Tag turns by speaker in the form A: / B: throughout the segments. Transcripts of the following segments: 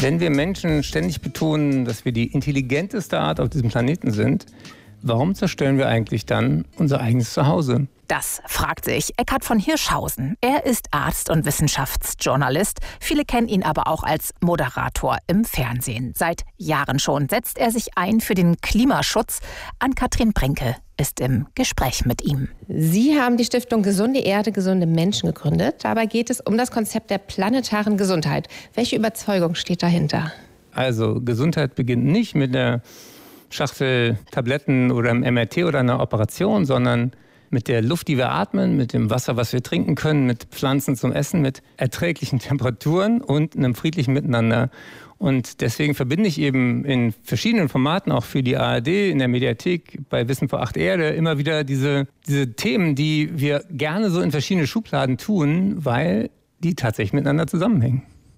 A: Wenn wir Menschen ständig betonen, dass wir die intelligenteste Art auf diesem Planeten sind, warum zerstören wir eigentlich dann unser eigenes Zuhause?
B: Das fragt sich Eckhard von Hirschhausen. Er ist Arzt und Wissenschaftsjournalist. Viele kennen ihn aber auch als Moderator im Fernsehen. Seit Jahren schon setzt er sich ein für den Klimaschutz. Ann-Kathrin Brinke ist im Gespräch mit ihm.
C: Sie haben die Stiftung Gesunde Erde, gesunde Menschen gegründet. Dabei geht es um das Konzept der planetaren Gesundheit. Welche Überzeugung steht dahinter?
A: Also Gesundheit beginnt nicht mit der Schachtel Tabletten oder einem MRT oder einer Operation, sondern mit der Luft, die wir atmen, mit dem Wasser, was wir trinken können, mit Pflanzen zum Essen, mit erträglichen Temperaturen und einem friedlichen Miteinander. Und deswegen verbinde ich eben in verschiedenen Formaten, auch für die ARD, in der Mediathek, bei Wissen vor 8 Erde, immer wieder diese Themen, die wir gerne so in verschiedene Schubladen tun, weil die tatsächlich miteinander zusammenhängen.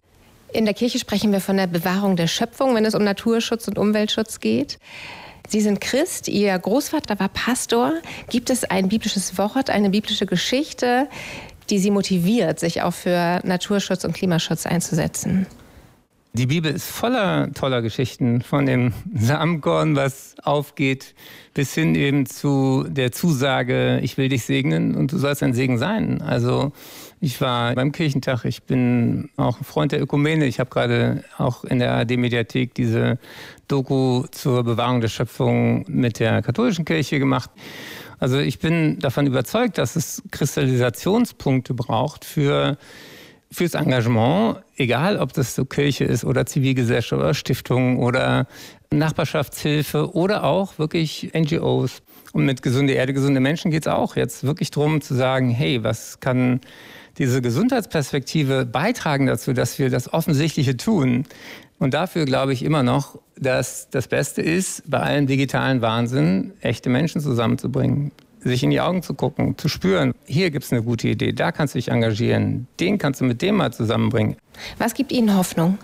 C: In der Kirche sprechen wir von der Bewahrung der Schöpfung, wenn es um Naturschutz und Umweltschutz geht. Sie sind Christ, Ihr Großvater war Pastor. Gibt es ein biblisches Wort, eine biblische Geschichte, die Sie motiviert, sich auch für Naturschutz und Klimaschutz einzusetzen?
A: Die Bibel ist voller toller Geschichten, von dem Samenkorn, was aufgeht, bis hin eben zu der Zusage, ich will dich segnen und du sollst ein Segen sein. Also ich war beim Kirchentag, ich bin auch ein Freund der Ökumene. Ich habe gerade auch in der ARD-Mediathek diese Doku zur Bewahrung der Schöpfung mit der katholischen Kirche gemacht. Also ich bin davon überzeugt, dass es Kristallisationspunkte braucht fürs Engagement, egal ob das so Kirche ist oder Zivilgesellschaft oder Stiftung oder Nachbarschaftshilfe oder auch wirklich NGOs. Und mit Gesunde Erde, gesunde Menschen geht es auch jetzt wirklich darum zu sagen, hey, was kann diese Gesundheitsperspektive beitragen dazu, dass wir das Offensichtliche tun? Und dafür glaube ich immer noch, dass das Beste ist, bei allem digitalen Wahnsinn echte Menschen zusammenzubringen. Sich in die Augen zu gucken, zu spüren, hier gibt es eine gute Idee, da kannst du dich engagieren, den kannst du mit dem mal zusammenbringen.
C: Was gibt Ihnen Hoffnung?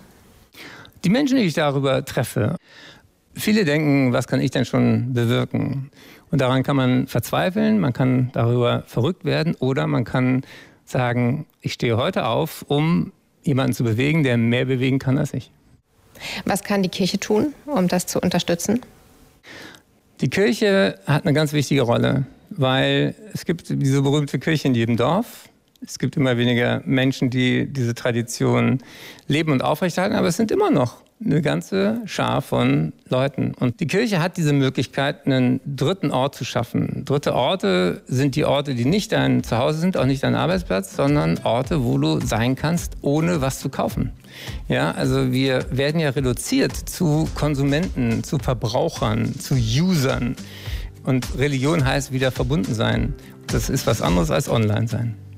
A: Die Menschen, die ich darüber treffe. Viele denken, was kann ich denn schon bewirken? Und daran kann man verzweifeln, man kann darüber verrückt werden oder man kann sagen, ich stehe heute auf, um jemanden zu bewegen, der mehr bewegen kann als ich.
C: Was kann die Kirche tun, um das zu unterstützen?
A: Die Kirche hat eine ganz wichtige Rolle, weil es gibt diese berühmte Kirche in jedem Dorf. Es gibt immer weniger Menschen, die diese Tradition leben und aufrechterhalten, aber es sind immer noch eine ganze Schar von Leuten. Und die Kirche hat diese Möglichkeit, einen dritten Ort zu schaffen. Dritte Orte sind die Orte, die nicht dein Zuhause sind, auch nicht dein Arbeitsplatz, sondern Orte, wo du sein kannst, ohne was zu kaufen. Ja, also wir werden ja reduziert zu Konsumenten, zu Verbrauchern, zu Usern. Und Religion heißt wieder verbunden sein. Das ist was anderes als online sein.